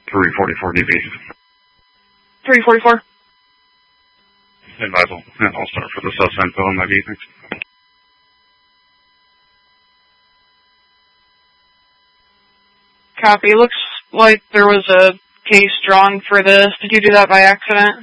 344 DP. 344. Advisal, and I'll start for the subs-info on my defense. Copy. Looks like there was a case drawn for this. Did you do that by accident?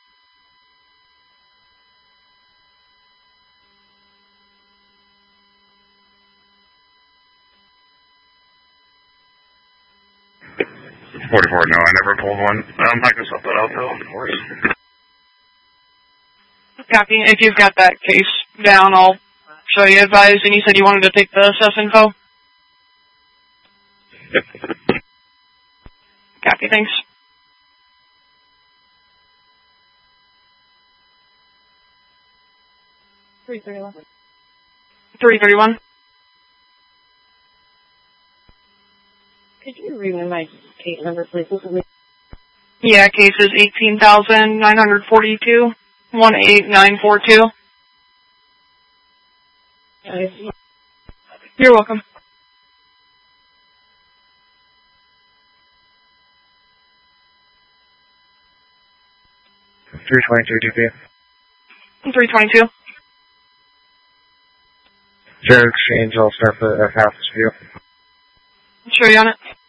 No, I never pulled one. I can sub that out though, of course. Copy. If you've got that case down, I'll show you advise. And you said you wanted to take the sus info? Yep. Copy, thanks. $331. Could you read me my case number, please? Yeah, case is 18,942, 18942. You're welcome. DP. 322. Fair exchange, I'll start for half this view. Show you on it.